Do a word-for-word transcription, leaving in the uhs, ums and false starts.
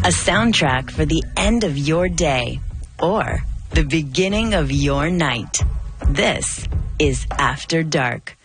A soundtrack for the end of your day or the beginning of your night. This is After Dark